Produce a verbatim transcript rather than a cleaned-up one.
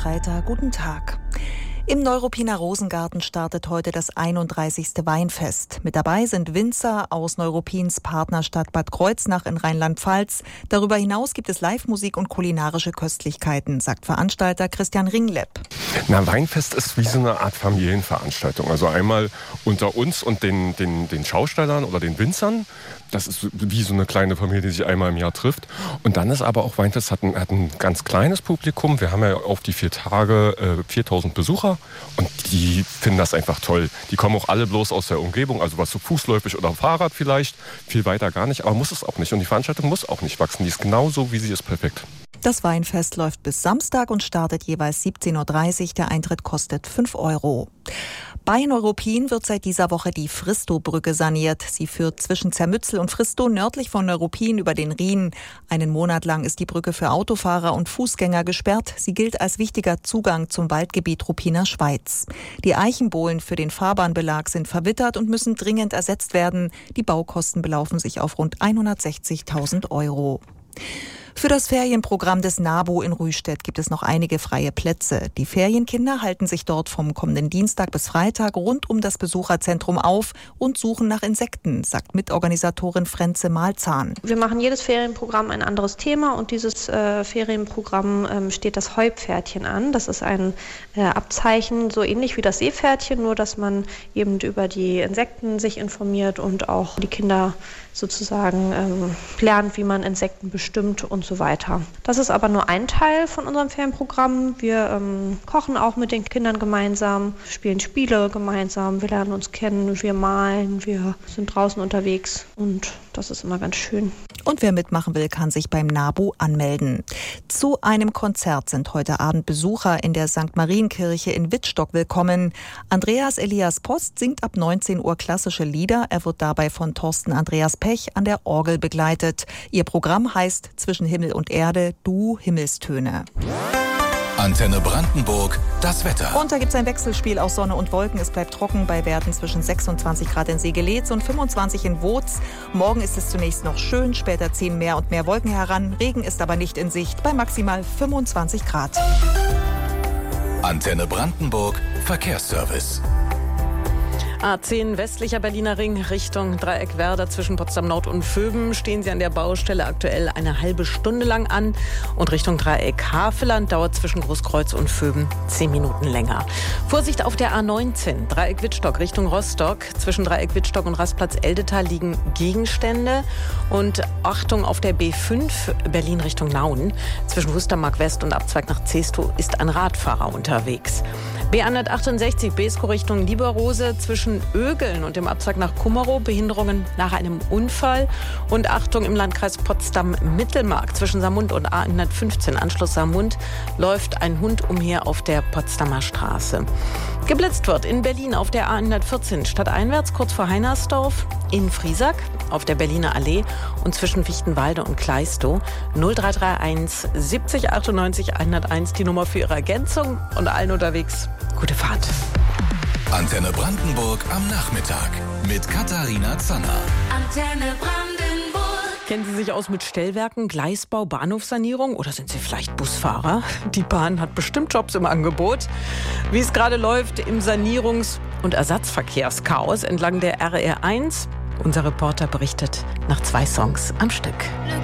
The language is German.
Streiter, guten Tag. Im Neuruppiner Rosengarten startet heute das einunddreißigste Weinfest. Mit dabei sind Winzer aus Neuruppins Partnerstadt Bad Kreuznach in Rheinland-Pfalz. Darüber hinaus gibt es Live-Musik und kulinarische Köstlichkeiten, sagt Veranstalter Christian Ringlepp. Na, Weinfest ist wie so eine Art Familienveranstaltung. Also einmal unter uns und den, den, den Schaustellern oder den Winzern. Das ist wie so eine kleine Familie, die sich einmal im Jahr trifft. Und dann ist aber auch Weinfest hat ein, hat ein ganz kleines Publikum. Wir haben ja auf die vier Tage äh, viertausend Besucher. Und die finden das einfach toll. Die kommen auch alle bloß aus der Umgebung, also was so fußläufig oder Fahrrad vielleicht. Viel weiter gar nicht, aber muss es auch nicht. Und die Veranstaltung muss auch nicht wachsen. Die ist genauso, wie sie ist, perfekt. Das Weinfest läuft bis Samstag und startet jeweils siebzehn Uhr dreißig. Der Eintritt kostet fünf Euro. Bei Neuruppin wird seit dieser Woche die Fristow-Brücke saniert. Sie führt zwischen Zermützel und Fristow nördlich von Neuruppin über den Rhin. Einen Monat lang ist die Brücke für Autofahrer und Fußgänger gesperrt. Sie gilt als wichtiger Zugang zum Waldgebiet Ruppiner Schweiz. Die Eichenbohlen für den Fahrbahnbelag sind verwittert und müssen dringend ersetzt werden. Die Baukosten belaufen sich auf rund hundertsechzigtausend Euro. Für das Ferienprogramm des NABU in Rüstedt gibt es noch einige freie Plätze. Die Ferienkinder halten sich dort vom kommenden Dienstag bis Freitag rund um das Besucherzentrum auf und suchen nach Insekten, sagt Mitorganisatorin Frenze Malzahn. Wir machen jedes Ferienprogramm ein anderes Thema und dieses äh, Ferienprogramm ähm, steht das Heupferdchen an. Das ist ein äh, Abzeichen, so ähnlich wie das Seepferdchen, nur dass man eben über die Insekten sich informiert und auch die Kinder sozusagen ähm, lernt, wie man Insekten bestimmt und so weiter. Das ist aber nur ein Teil von unserem Ferienprogramm. Wir ähm, kochen auch mit den Kindern gemeinsam, spielen Spiele gemeinsam, wir lernen uns kennen, wir malen, wir sind draußen unterwegs und das ist immer ganz schön. Und wer mitmachen will, kann sich beim NABU anmelden. Zu einem Konzert sind heute Abend Besucher in der Sankt Marienkirche in Wittstock willkommen. Andreas Elias Post singt ab neunzehn Uhr klassische Lieder. Er wird dabei von Thorsten Andreas Pech an der Orgel begleitet. Ihr Programm heißt Zwischen Himmel und Erde, du Himmelstöne. Antenne Brandenburg, das Wetter. Und da gibt es ein Wechselspiel aus Sonne und Wolken. Es bleibt trocken bei Werten zwischen sechsundzwanzig Grad in Segelitz und fünfundzwanzig in Wotz. Morgen ist es zunächst noch schön, später ziehen mehr und mehr Wolken heran. Regen ist aber nicht in Sicht bei maximal fünfundzwanzig Grad. Antenne Brandenburg, Verkehrsservice. A zehn westlicher Berliner Ring Richtung Dreieck Werder zwischen Potsdam Nord und Vöben stehen Sie an der Baustelle aktuell eine halbe Stunde lang an und Richtung Dreieck Havelland dauert zwischen Großkreuz und Vöben zehn Minuten länger. Vorsicht auf der A neunzehn Dreieck Wittstock Richtung Rostock. Zwischen Dreieck Wittstock und Rastplatz Eldetal liegen Gegenstände und Achtung auf der B fünf Berlin Richtung Nauen. Zwischen Wustermark West und Abzweig nach Zestow ist ein Radfahrer unterwegs. B hundertachtundsechzig Beeskow Richtung Lieberrose zwischen Ögeln und dem Abzweig nach Kummerow Behinderungen nach einem Unfall und Achtung im Landkreis Potsdam-Mittelmark zwischen Saarmund und A hundertfünfzehn Anschluss Saarmund läuft ein Hund umher auf der Potsdamer Straße. Geblitzt wird in Berlin auf der A hundertvierzehn stadteinwärts kurz vor Heinersdorf, in Friesack auf der Berliner Allee und zwischen Fichtenwalde und Kleistow. null drei drei eins siebzig achtundneunzig hunderteins die Nummer für Ihre Ergänzung und allen unterwegs gute Fahrt. Antenne Brandenburg am Nachmittag mit Katharina Zanner. Antenne Brandenburg. Kennen Sie sich aus mit Stellwerken, Gleisbau, Bahnhofssanierung oder sind Sie vielleicht Busfahrer? Die Bahn hat bestimmt Jobs im Angebot. Wie es gerade läuft im Sanierungs- und Ersatzverkehrschaos entlang der R E eins. Unser Reporter berichtet nach zwei Songs am Stück.